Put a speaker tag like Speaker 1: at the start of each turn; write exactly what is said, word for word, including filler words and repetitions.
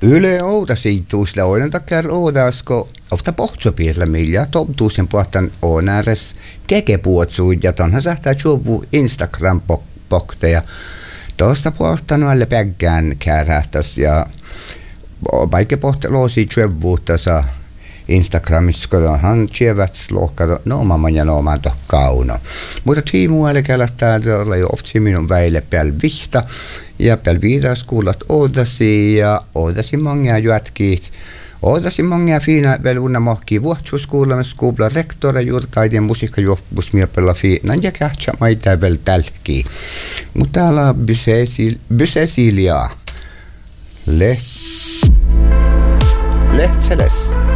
Speaker 1: Yle outa siituusla oinen takia oudasko ofta pohtsopiirla millä toptuusen pohtan on ääres kekepuotsuid ja tonhan sähtää juovu Instagram-pokteja. Tuosta pohtanut alle päggään käärähtäs ja vaikka pohteloosi juovuuttasa Instagramissa, kun hän tjevät lohkata noomaan ja noomaan toh kauno. Mutta tiimu älkäällä täällä jo oftsi minun väille päällä vihta ja päällä viidas kuulat oodasi ja oodasi mongia jätkiit. Oodasi mongia fiina velunna mohkii vuohtsuuskuulemassa kuubla rektora juurtaiden musiikkajuoppusmiopella fiinan ja kähtsä maita vel tälkii. Mutta täällä on Bysesilia. Leht... Lehtseles.